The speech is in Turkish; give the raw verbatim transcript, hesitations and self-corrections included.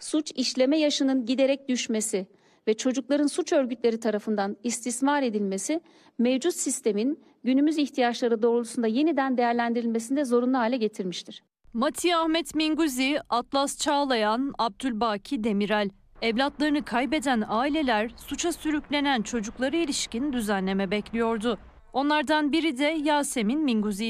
suç işleme yaşının giderek düşmesi ve çocukların suç örgütleri tarafından istismar edilmesi mevcut sistemin günümüz ihtiyaçları doğrultusunda yeniden değerlendirilmesinde zorunlu hale getirmiştir. Mati Ahmet Minguzi, Atlas Çağlayan, Abdülbaki Demirel. Evlatlarını kaybeden aileler suça sürüklenen çocuklara ilişkin düzenleme bekliyordu. Onlardan biri de Yasemin Minguzi.